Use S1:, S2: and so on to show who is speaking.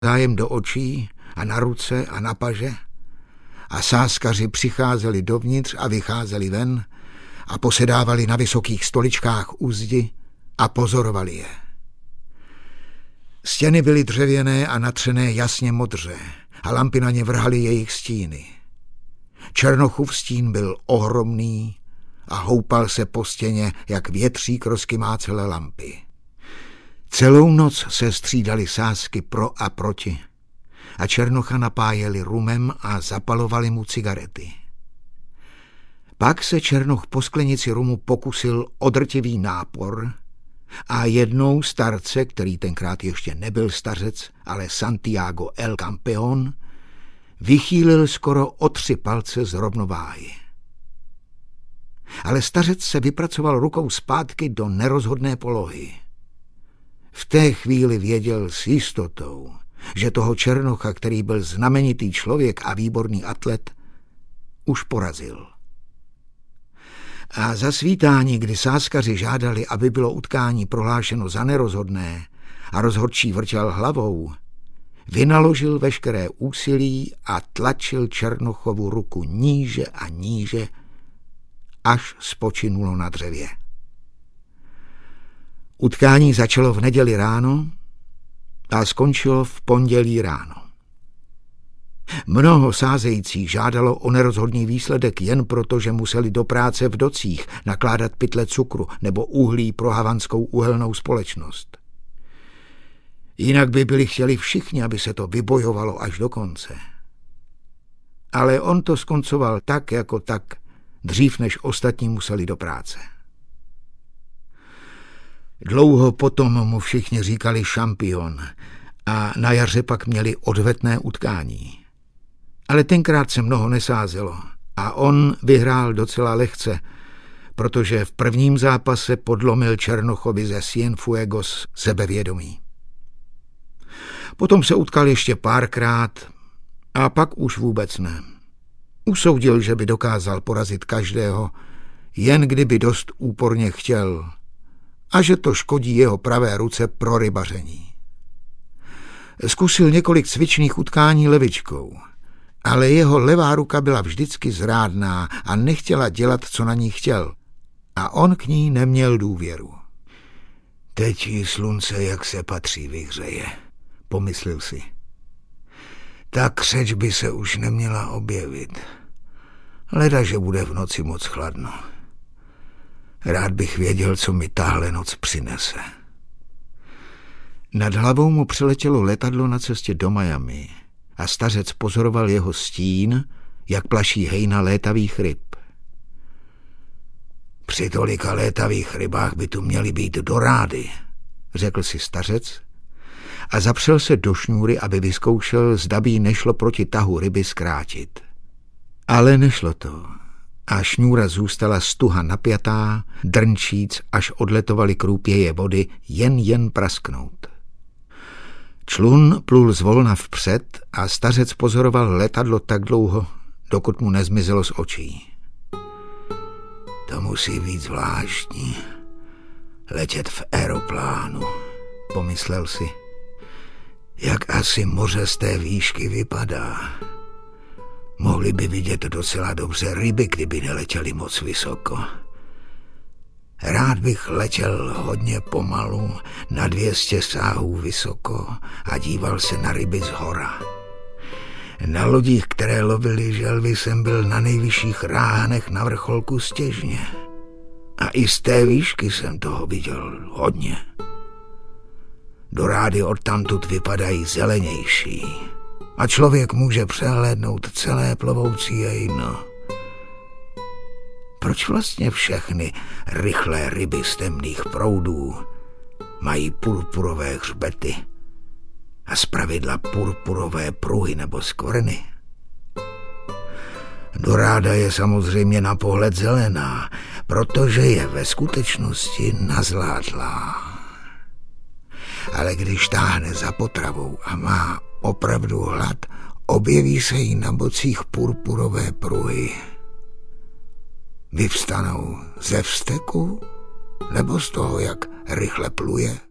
S1: zájem do očí a na ruce a na paže a sázkaři přicházeli dovnitř a vycházeli ven a posedávali na vysokých stoličkách u zdi a pozorovali je. Stěny byly dřevěné a natřené jasně modře a lampy na ně vrhaly jejich stíny. Černochův stín byl ohromný a houpal se po stěně, jak větřík rozkymácele lampy. Celou noc se střídali sázky pro a proti a Černocha napájeli rumem a zapalovali mu cigarety. Pak se Černoch po sklenici rumu pokusil o drtivý nápor a jednou starce, který tenkrát ještě nebyl stařec, ale Santiago el Campeón, vychýlil skoro o 3 palce z rovnováhy. Ale stařec se vypracoval rukou zpátky do nerozhodné polohy. V té chvíli věděl s jistotou, že toho Černocha, který byl znamenitý člověk a výborný atlet, už porazil. A za svítání, kdy sázkaři žádali, aby bylo utkání prohlášeno za nerozhodné a rozhodčí vrtěl hlavou, vynaložil veškeré úsilí a tlačil Černochovu ruku níže a níže, až spočinulo na dřevě. Utkání začalo v neděli ráno a skončilo v pondělí ráno. Mnoho sázejících žádalo o nerozhodný výsledek jen proto, že museli do práce v docích nakládat pytle cukru nebo uhlí pro havanskou uhelnou společnost. Jinak by byli chtěli všichni, aby se to vybojovalo až do konce. Ale on to skoncoval tak jako tak, dřív než ostatní museli do práce. Dlouho potom mu všichni říkali šampion a na jaře pak měli odvetné utkání. Ale tenkrát se mnoho nesázelo a on vyhrál docela lehce, protože v prvním zápase podlomil Černochovi ze Cienfuegos sebevědomí. Potom se utkal ještě párkrát a pak už vůbec ne. Usoudil, že by dokázal porazit každého, jen kdyby dost úporně chtěl, a že to škodí jeho pravé ruce pro rybaření. Zkusil několik cvičných utkání levičkou, ale jeho levá ruka byla vždycky zrádná a nechtěla dělat, co na ní chtěl, a on k ní neměl důvěru. Teď jí slunce, jak se patří, vyhřeje, pomyslel si. Ta křeč by se už neměla objevit. Leda, že bude v noci moc chladno. Rád bych věděl, co mi tahle noc přinese. Nad hlavou mu přiletělo letadlo na cestě do Miami a stařec pozoroval jeho stín, jak plaší hejna létavých ryb. Při tolika létavých rybách by tu měly být dorády, řekl si stařec a zapřel se do šňůry, aby vyzkoušel, zda by nešlo proti tahu ryby zkrátit. Ale nešlo to a šňůra zůstala stuha napjatá, drnčíc, až odletovaly krůpěje vody jen prasknout. Člun plul zvolna vpřed a stařec pozoroval letadlo tak dlouho, dokud mu nezmizelo z očí. To musí být zvláštní, letět v aeroplánu, pomyslel si. Jak asi moře z té výšky vypadá. Mohli by vidět docela dobře ryby, kdyby neletěli moc vysoko. Rád bych letěl hodně pomalu, na 200 sáhů vysoko a díval se na ryby zhora. Na lodích, které lovily želvy, jsem byl na nejvyšších ráhanech na vrcholku Stěžně. A i z té výšky jsem toho viděl hodně. Dorády odtamtud vypadají zelenější a člověk může přehlédnout celé plovoucí jejno. Proč vlastně všechny rychlé ryby z temných proudů mají purpurové hřbety a zpravidla purpurové pruhy nebo skvrny? Doráda je samozřejmě na pohled zelená, protože je ve skutečnosti nazládlá. Ale když táhne za potravou a má opravdu hlad, objeví se jí na bocích purpurové pruhy. Vyvstanou ze vzteku nebo z toho, jak rychle pluje?